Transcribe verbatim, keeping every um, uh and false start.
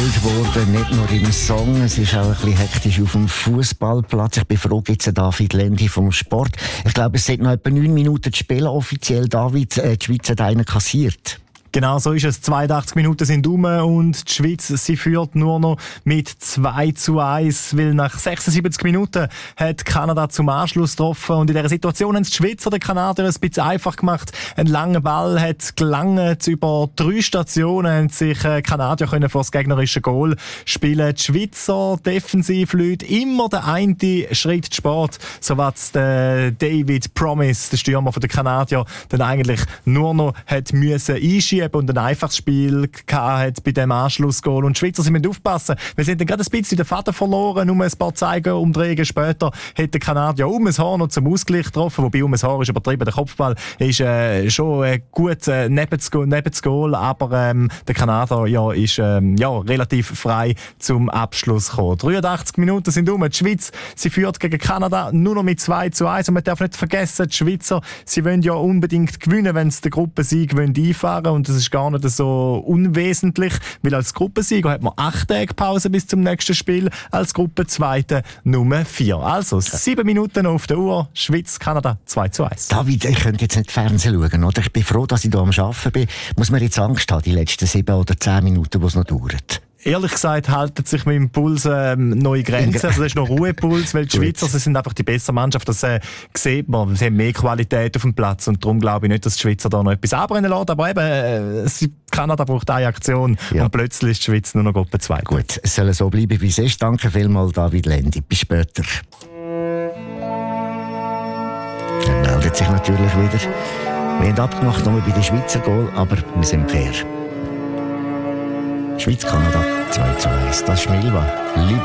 gespielt worden, nicht nur im Song, es ist auch ein bisschen hektisch auf dem Fußballplatz. Ich bin froh, gibt es David Lendi vom Sport. Ich glaube, es sind noch etwa neun Minuten zu spielen offiziell. David, äh, die Schweiz hat einen kassiert. Genau so ist es. zweiundachtzig Minuten sind rum und die Schweiz, sie führt nur noch mit zwei zu eins, weil nach sechsundsiebzig Minuten hat Kanada zum Anschluss getroffen und in dieser Situation haben die Schweizer den Kanadier ein bisschen einfach gemacht. Ein langer Ball hat gelangt. Über drei Stationen haben sich Kanadier können vor das gegnerische Goal spielen. Die Schweizer Defensivleute immer der eine Schritt Sport, so was der David Promise, der Stürmer der Kanadier, dann eigentlich nur noch hat müssen einschieben und ein einfaches Spiel gehabt bei dem Anschlussgoal. Und die Schweizer sie müssen aufpassen. Wir sind dann gerade ein bisschen den Faden verloren. Um ein paar Zeigerumdrehungen später hat der Kanadier um ein Haar noch zum Ausgleich getroffen. Wobei um ein Haar ist übertrieben. Der Kopfball ist äh, schon äh, gut äh, neben das Goal, neben das Goal, aber ähm, der Kanadier ja, ist ähm, ja, relativ frei zum Abschluss gekommen. dreiundachtzig Minuten sind um. Die Schweiz sie führt gegen Kanada nur noch mit zwei zu eins. Und man darf nicht vergessen, die Schweizer sie wollen ja unbedingt gewinnen, wenn sie den Gruppensieg einfahren wollen. Und das ist gar nicht so unwesentlich, weil als Gruppensieger hat man acht Tage Pause bis zum nächsten Spiel, als Gruppenzweite Nummer vier. Also sieben Minuten auf der Uhr, Schweiz, Kanada zwei zu eins. David, ich könnte jetzt nicht Fernsehen schauen, oder? Ich bin froh, dass ich hier am Arbeiten bin. Muss man jetzt Angst haben, die letzten sieben oder zehn Minuten, die es noch dauert? Ehrlich gesagt halten sich mit dem Puls ähm, neue Grenzen. Also das ist noch Ruhepuls, weil die Schweizer sie sind einfach die bessere Mannschaft. Das äh, sieht man. Sie haben mehr Qualität auf dem Platz und darum glaube ich nicht, dass die Schweizer da noch etwas anbrennen lassen. Aber eben, äh, Kanada braucht eine Aktion ja. Und plötzlich ist die Schweiz nur noch Gruppe zwei. Gut, es soll so bleiben, wie es ist. Danke vielmals, David Lendi. Bis später. Er meldet sich natürlich wieder. Wir haben abgemacht nur bei den Schweizer Goal, aber wir sind fair. Schweiz, Kanada zwei zu eins. Das ist Milva.